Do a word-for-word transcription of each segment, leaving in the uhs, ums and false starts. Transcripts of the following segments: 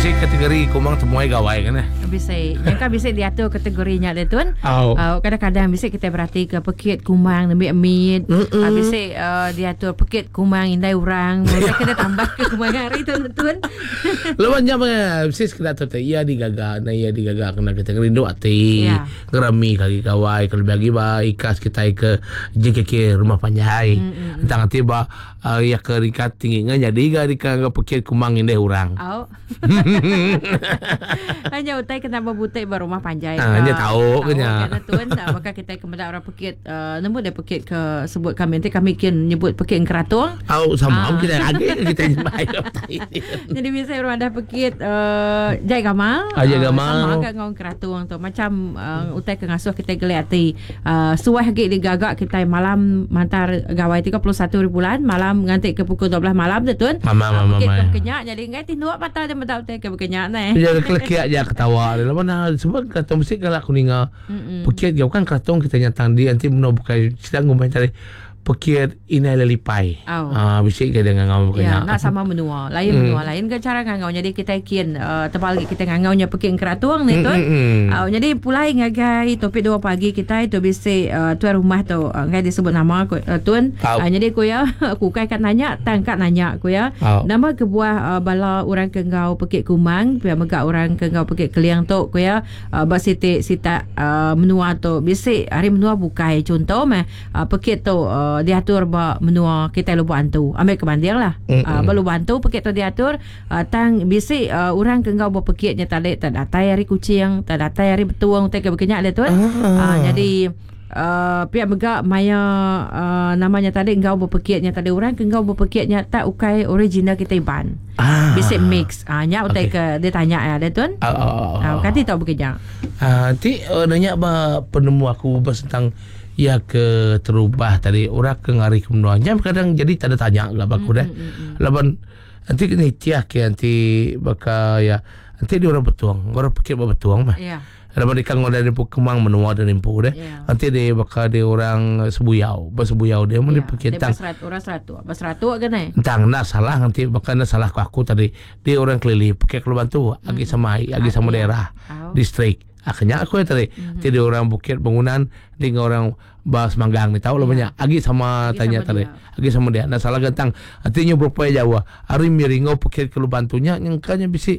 Bisa kategori kumang temuai gawai kan eh. Bisa. Yang kan bisa diatur kategorinya dia tuan. Oh. Uh, kadang-kadang bisa kita berarti ke pekit kumang lebih amit. Uh, bisa uh, diatur pekit kumang indai orang. Bisa kita tambah ke kumang hari tuan-tuan. Lawannya apa? Bisa kita tahu ia digagak, nah ia digagak kena kategori dua ti. Ya. Gerami kaki gawai kalau bagi ba ikas kita ke J K K rumah panjai. Entang tiba uh, ia ke rikat tinggi jadi ga dikagak pekit kumang indai orang. Oh. Hanya utai kenapa butai baru rumah panjai. Ah, hanya tahu kenya. Karena tuan maka kita kemudian orang pekit uh, nemu dia pekit ke sebut kami nanti kami kin nyebut pekit keratung. Oh sama Ah. kita lagi kita nyembah. Jadi biasa orang dah pekit uh, Jai Gamal. Ah, Jai Gamal. Uh, sama agak ngong keratung tu macam uh, utai ke ngasuh kita geliati uh, suai hagi digagak kita malam mantar gawai tiga puluh satu bulan malam nganti ke pukul dua belas malam tu tuan. Mama mama Pekit mama. kenyak jadi ngai tinduak mata dia mendak utai ke kenyak nah. Dia keleki aja ketawa. Dia mana sebab kata mesti kalau aku ninga pekit kau kan keratung kita nyatang dia nanti mau buka sedang ngomong tadi pekit inai lelipai. Oh. Ah bisik ke dengan ngau Ya, kena. nak sama menua. Lain hmm. menua, lain ke cara ngangau. Jadi kita kian uh, tepal lagi kita ngangaunya pekit keratuang ni tu. Mm, mm, mm. Uh, jadi pulai ngagai topik dua pagi kita itu bisa uh, tuan rumah tu uh, ngai disebut nama ku, uh, tuan. Oh. Uh, jadi ku ya aku kai kat nanya, tangkat nanya ku ya. Oh. Nama kebuah uh, bala orang kengau pekit kumang, pia megak orang kengau pekit keliang tu ku ya. Uh, basiti sita uh, menua tu bisa hari menua bukai contoh mah uh, pekit tu uh, diatur ba menua kita lu bantu. Ambil kebandiang lah. Uh, balu bantu pekit tu diatur uh, tang bisi uh, orang ke ngau berpekitnya tadi tak datai hari kucing, tak datai hari betuang tak berkenyak dia tu. Uh, jadi uh, pihak megak maya uh, namanya tadi ngau berpekitnya tadi orang ke ngau berpekitnya tak ukai original kita iban. Ah. Bisi mix. Ah uh, nya utai Okay. ke dia tanya ya dia tu. Ah, ah, ah, Ah ah. kati tak berkenyak. Ah, nanti uh, nanya ba penemu aku bahas tentang ya ke terubah tadi orang ke ngari ke menuanya kadang jadi tak ada tanya lah baku dah. Laban nanti ni tiak ke nanti baka ya nanti dia orang betuang orang pikir ba betuang mah. Ya. Laban ikan ngada ni kemang menua dan impu dah. Ya. Nanti dia baka dia orang sebuyau, ba sebuyau dia mun Ya. dipikir Dia tang basrat orang seratus. Basratus ke nai? tang nak salah nanti baka nak salah ku aku tadi dia orang keliling pakai keluar tu agi sama agi sama Ah, daerah Oh. distrik. Akhirnya aku ya tadi mm-hmm. Jadi orang bukit bangunan dengan orang bahas manggang ni tahu lah banyak agi sama Agi tanya sama tadi dia. agi sama dia nak salah gantang artinya berupaya Jawa hari miringo bukit kalau bantunya yang kanya bisi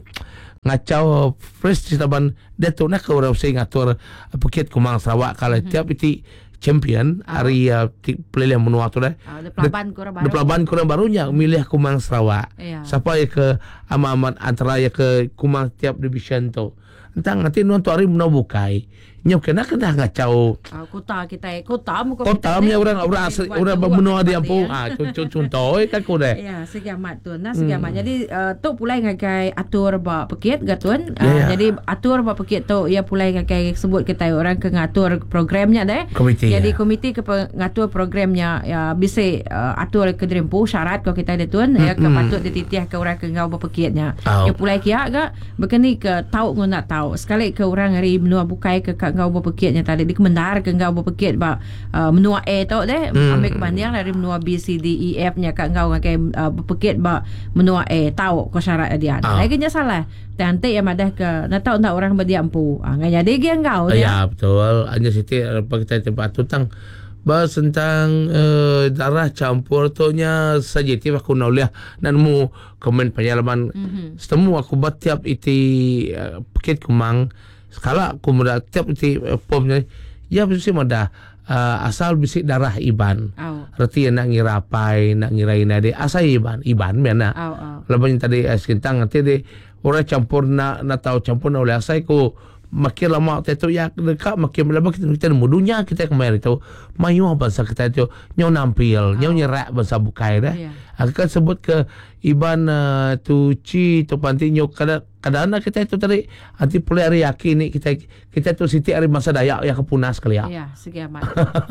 ngacau fresh citaban dia tu nak ke orang saya ngatur bukit Kumang Sarawak kalau mm-hmm. tiap itu champion hari uh, pilihan menua tu dah. Ah, dia pelaban kurang baru. Dia pelaban kurang barunya milih Kumang Sarawak. Ya. Siapa ya ke amat-amat antara ya ke Kumang tiap division tu. Entang nanti nuan tu hari menau bukai. Nyok kena kena ngacau. Ah, kota kita kota muka Kota punya orang orang asli orang bermenua di ampung. Ah contoh contoh eh kan kau dah. Ya, segi amat tuan. Nah, segi amat. Jadi uh, tu pulai ngakai atur ba pekit gatun. Uh, Ya, ya. Jadi atur ba pekit tu ia pulai ngakai sebut kita orang ke ngatur programnya deh. Komiti, Jadi ya. komiti ke pe- ngatur programnya ya bisa uh, atur ke drempu syarat ko kita ada tuan ya ke patut dititih ke orang ke ngau ba pekitnya. Oh. Ya pulai kia ga bekeni ke tahu ngau nak tahu. Sekali ke orang hari menua bukai ke kat ngau berpekitnya tadi di kemendar ke ngau berpekit ba uh, menua A tu deh Hmm. ambil kebandiang dari menua B C D E F nya kat ngau ngakai uh, berpekit ba menua A tahu ko syarat dia. Ah. Lagi nya salah. Nanti yang madah ke nak tahu nak orang berdiampu. Ah ngaya dia ge ngau dia. Ya betul. Hanya siti apa kita tempat tu tang bahas tentang uh, darah campur tu nya saja tiap aku nak lihat dan mu komen pengalaman mm-hmm. setemu aku buat tiap iti uh, paket Kumang sekala aku muda tiap iti uh, pom ni ya mesti ada uh, asal bisi darah iban. Au. Reti nak ngirapai nak ngirain ade asal iban iban mana. Au au. Laban tadi es kentang nanti de orang campur nak nak tahu campur nak oleh asal ku makin lama kita tu ya dekat makin lama kita kita mudunya kita kemarin itu mayu bahasa kita itu nyau nampil nyau nyerak bahasa bukai dah. Ya. Akan sebut ke iban uh, tu ci tu panti nyau kada kadang kita itu tadi nanti pulai hari yakin ni kita kita tu siti hari masa Dayak yang kepunas kali ya. Ya, segi amat.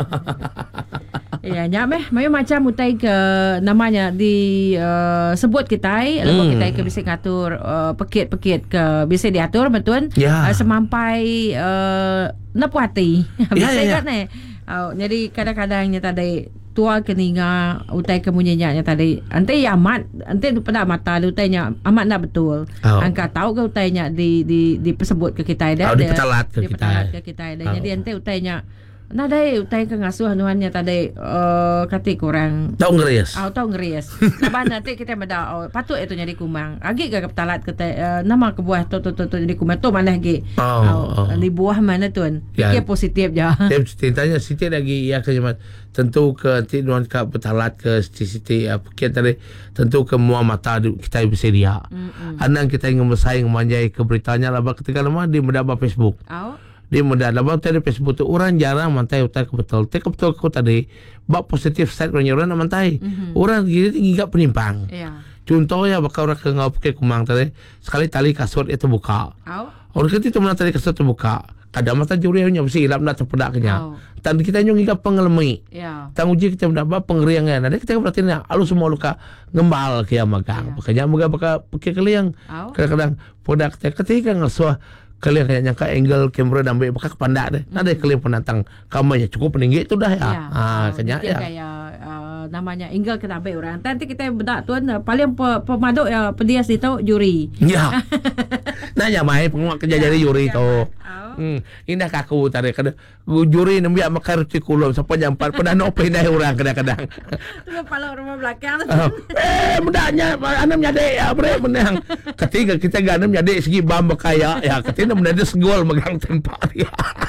Ya, nyameh, mayu macam utai ke namanya di uh, sebut kita, hmm. lepas kita ke bisa ngatur uh, pekit-pekit ke bisa diatur betul. Ya. Uh, semampai uh, nak puas hati. Bisa Ya, ya, ya. kan eh. Uh, jadi kadang-kadangnya tadi tua keninga utai kemunyanya tadi. Ante ya amat, ante pada mata lu utainya amat nak betul. Oh. Angka tahu ke utainya di di disebut ke kita dah. Oh, dipetalat ke di kita. Dipetalat ke kita dah. Oh. Jadi ante utainya nah dai utai ke ngasuh anuannya tadi uh, kati kurang Tahu ngerias. oh tahu ngerias. Lepas nanti kita meda oh, patut itu jadi kumang. Agi ke keptalat kata uh, nama ke buah tu tu tu, tu jadi kumang tu mana lagi. Oh, oh. Di buah mana tuan? Ya. Fikir positif je. Dia ceritanya Siti lagi ya ke jaman tentu ke nanti nuan ka betalat ke Siti apa kita tadi tentu ke mua mata di- kita bersedia. Anang kita ingin bersaing manjai ke beritanya lah ketika lama di mendapat Facebook. Oh. Dia mudah dalam tadi Facebook tu orang jarang mantai utai ke betul. Tek betul ko tadi bab positif side orang orang nak mantai. Mhm. Orang gini tinggal penimpang. Ya. Contohnya bakal orang ke ngau pakai kumang tadi sekali tali kasut itu buka. Oh. Orang kata itu mana tali kasut terbuka. Kadang mata juri hanya mesti hilap nak terpedaknya. Oh. Dan kita nyong hingga pengelemi. Ya. Tang uji kita mendapat pengeriangan. Ada kita berarti nak alus semua luka ngembal ke yang magang. Ya. Makanya moga bakal pakai keliang. Oh. Kadang-kadang produk kita ketika ngasuh kalian kayak nyangka angle kamera dan ambil bakal kepandak deh. Hmm. Ada kalian penantang kamarnya cukup peninggi itu dah ya. Ya. Ah, Oh, kenya dia ya. kayak uh, namanya Inggal kena ambil orang. Nanti kita bedak tuan uh, paling pe, pemaduk ya pedias itu juri. Ya. Nanya mai penguat kerja jadi juri tu. Oh. Hmm, indah kaku tadi kada juri nembiak makar tikulum sampai jam empat pernah nopi dah orang kadang-kadang. Tu kepala rumah belakang. Uh, eh mudahnya anak nyade ya bre menang. Ketika kita ganem nyade segi bam bekaya ya ketika menade segol megang tempat ya.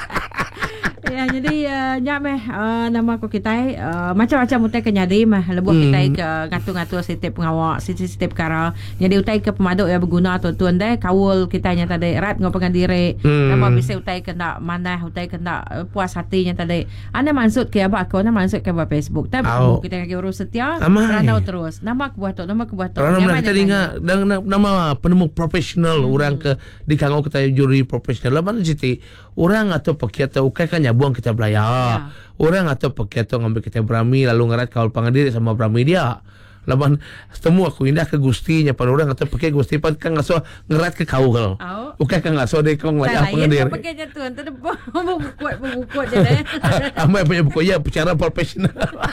Ya, jadi uh, nyak meh uh, nama ko kita uh, macam-macam utai ke nyadi mah lebuh Hmm. kita ke ngatur-ngatur setiap pengawak setiap kara. Jadi utai ke pemaduk ya berguna tuan-tuan deh kawul kita nya tadi rat ngopengan diri. Hmm. Nama bisa utai ke nak manah utai ke nak uh, puas hatinya tadi. Ana maksud ke apa aku ana maksud ke apa Facebook. Tapi Au. kita lagi urus setia Amai. ranau terus. Nama aku buat tu, nama aku buat tu. Orang Nyaman nak kita dia dengar dan nama penemu profesional Hmm. orang ke di kangau kita juri profesional mana siti orang atau pakai atau ukai kan buang kita belayar. Ya. Orang atau pakai atau ngambil kita berami lalu ngarat kawal pangadir sama berami dia. Laban temu aku indah ke gustinya pada orang atau pakai gusti pan kan ngaso ngerat ke kawal. Au. Ukai kan ngaso de kong layar Salah, pangadir. ya, pakai je tuan. Tu bukut bukut je deh. Amai punya buku ya secara profesional.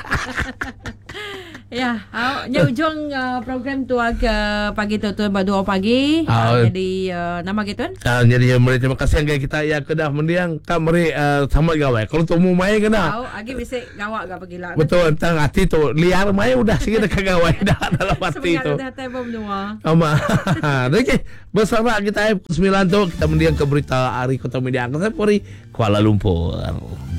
Ya, uh, nya ujung uh, program tu ke pagi tu tu dua pagi. Ah, Uh, jadi uh, nama gitu kan? Ah, jadi mari terima kasih yang kita ya kedah mendiang kamari uh, sama gawai. Kalau temu mai kena. Tahu, agi bisa gawak gak pergi lah. Betul tentang hati tu liar mai udah sih dah kagawai dah dalam hati tu. Sebenarnya dah tebom semua. Ama. Okey, bersama kita sembilan tu kita mendiang ke berita Hari Kota Media Angkasa Puri Kuala Lumpur.